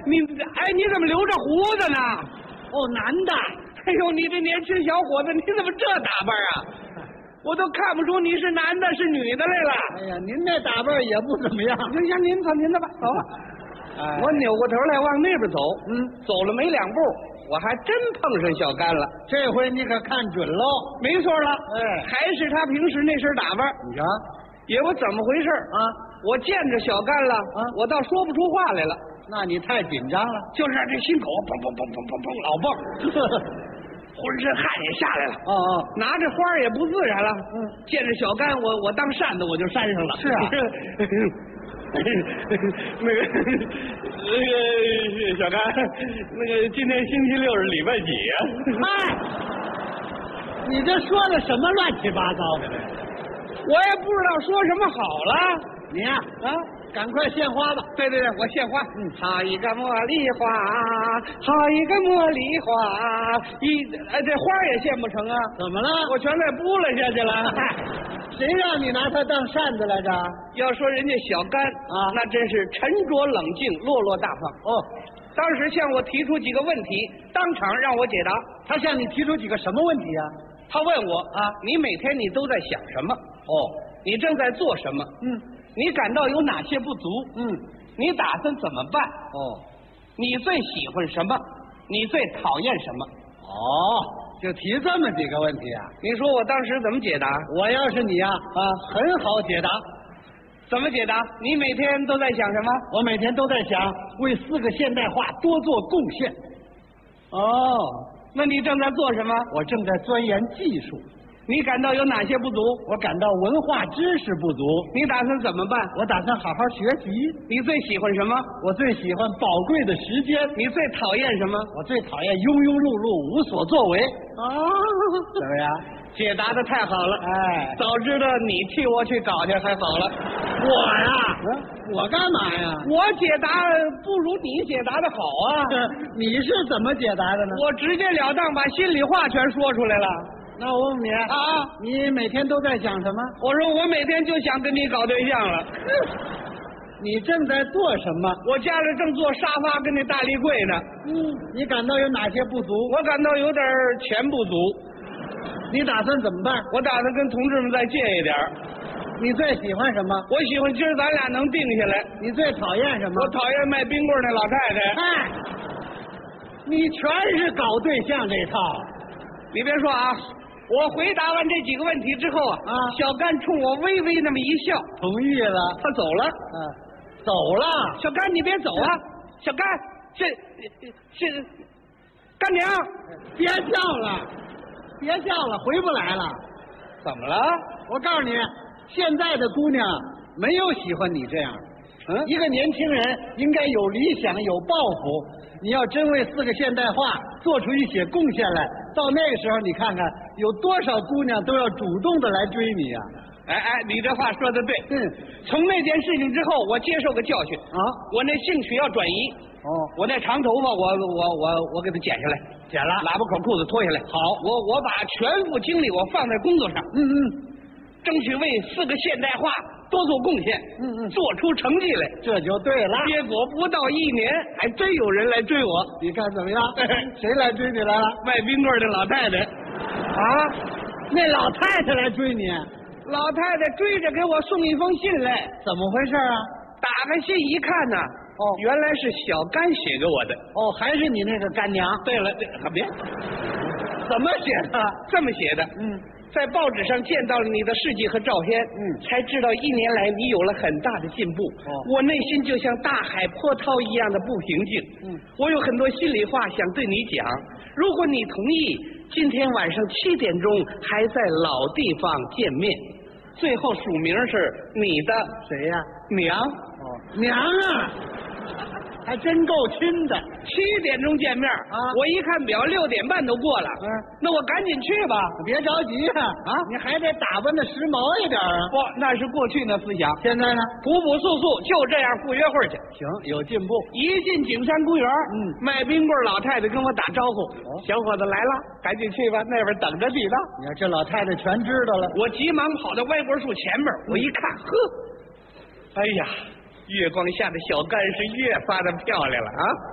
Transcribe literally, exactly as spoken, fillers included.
你哎，你怎么留着胡子呢？ 哦，男的。 哎呦，你这年轻小伙子，你怎么这打扮啊？我都看不出你是男的是女的来了。 哎呀，您这打扮也不怎么样。 行行，您走您的吧，走吧。 哎、 我扭过头来往那边走， 嗯， 走了没两步，我还真碰上小甘了。 这回你可看准喽。 没错了， 哎， 还是他平时那身打扮。 你瞧， 也不怎么回事啊， 我见着小甘了， 啊， 我倒说不出话来了。 那你太紧张了， 就是这心口砰砰砰砰砰砰老蹦，浑身汗也下来了。 哦哦， 拿着花也不自然了。 嗯， 见着小甘，我我当扇子我就扇上了。 是啊。 那个那个小甘，那个今天星期六是礼拜几呀？ 嗨，你这说的什么乱七八糟的？ 我也不知道说什么好了。 你呀、啊，啊，赶快献花吧。 对对对，我献花。 嗯， 好一个茉莉花，好一个茉莉花，一哎这花也献不成啊？ 怎么了？ 我全给扑了下去了。 谁让你拿它当扇子来着？ 要说人家小甘啊， 那真是沉着冷静、落落大方。 哦， 当时向我提出几个问题，当场让我解答。 他向你提出几个什么问题啊？ 他问我啊，你每天你都在想什么？ 哦， 你正在做什么？ 嗯， 你感到有哪些不足？ 嗯， 你打算怎么办？ 哦， 你最喜欢什么？你最讨厌什么？ 哦，就提这么几个问题啊？ 你说我当时怎么解答？ 我要是你呀、啊，啊，很好解答。 怎么解答？你每天都在想什么？ 我每天都在想为四个现代化多做贡献。 哦，那你正在做什么？ 我正在钻研技术。 你感到有哪些不足？ 我感到文化知识不足。 你打算怎么办？ 我打算好好学习。 你最喜欢什么？ 我最喜欢宝贵的时间。 你最讨厌什么？ 我最讨厌庸庸碌碌、无所作为。 哦， 怎么样？ 解答的太好了。 哎， 早知道你替我去搞去还好了。 我呀，我干嘛呀？ 我解答不如你解答的好啊。 你是怎么解答的呢？ 我直截了当把心里话全说出来了。 那我问你啊， 你每天都在想什么？ 我说我每天就想跟你搞对象了。 你正在做什么？ 我家里正做沙发跟那大立柜呢。 嗯，你感到有哪些不足？ 我感到有点钱不足。 你打算怎么办？ 我打算跟同志们再借一点。 你最喜欢什么？ 我喜欢今儿咱俩能定下来。 你最讨厌什么？ 我讨厌卖冰棍那老太太。 哎，你全是搞对象这套。 你别说啊，我回答完这几个问题之后啊， 啊， 小甘冲我微微那么一笑， 同意了。 他走了。 嗯、啊，走了。 小甘，你别走啊！小甘，这这干娘， 别叫了，别叫了，回不来了。 怎么了？ 我告诉你，现在的姑娘没有喜欢你这样。嗯，一个年轻人应该有理想，有抱负。你要真为四个现代化做出一些贡献来，到那个时候，你看看有多少姑娘都要主动的来追你呀、啊！ 哎哎，你这话说的对。 嗯， 从那件事情之后，我接受个教训啊， 我那兴趣要转移。 哦， 我那长头发，我我我我给它剪下来， 剪了， 喇叭口裤子脱下来。 好， 我我把全副精力我放在工作上。 嗯嗯， 争取为四个现代化多做贡献。 嗯嗯， 做出成绩来， 这就对了。 结果不到一年，还真有人来追我。 你看怎么样？谁来追你来了？ 卖冰棍的老太太。 啊，那老太太来追你？ 老太太追着给我送一封信来。 怎么回事啊？ 打开信一看呢， 哦， 原来是小甘写给我的。 哦，还是你那个干娘。 对了，这别， 怎么写的？ 这么写的。 嗯， 在报纸上见到了你的事迹和照片， 嗯，才知道一年来你有了很大的进步。 哦， 我内心就像大海波涛一样的不平静。 嗯， 我有很多心里话想对你讲，如果你同意，今天晚上七点钟还在老地方见面。最后署名是你的谁呀、 娘。 哦，娘啊，还真够亲的。 七点钟见面啊！ 我一看表，六点半都过了。 嗯， 那我赶紧去吧。 别着急啊，啊，你还得打扮的时髦一点啊。 不，那是过去的思想。 现在呢， 朴朴素素，就这样赴约会去。 行，有进步。 一进景山公园， 嗯， 卖冰棍老太太跟我打招呼，哦，小伙子来了，赶紧去吧，那边等着你呢。 你看这老太太全知道了。 我急忙跑到歪脖树前面，我一看，呵，哎呀，月光下的小甘是越发的漂亮了啊！